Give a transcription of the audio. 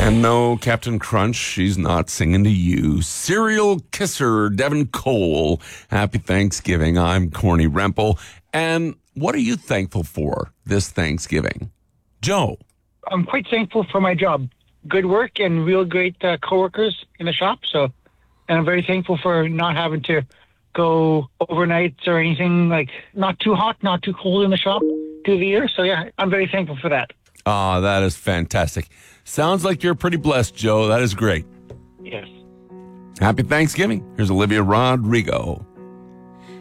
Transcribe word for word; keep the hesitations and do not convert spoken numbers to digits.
And no, Captain Crunch, she's not singing to you. Serial kisser, Devin Cole. Happy Thanksgiving. I'm Corny Rempel. And what are you thankful for this Thanksgiving? Joe. I'm quite thankful for my job. Good work and real great uh, coworkers in the shop. So, and I'm very thankful for not having to go overnights or anything, like not too hot, not too cold in the shop through the year. So yeah, I'm very thankful for that. Ah, oh, that is fantastic. Sounds like you're pretty blessed, Joe. That is great. Yes. Happy Thanksgiving. Here's Olivia Rodrigo.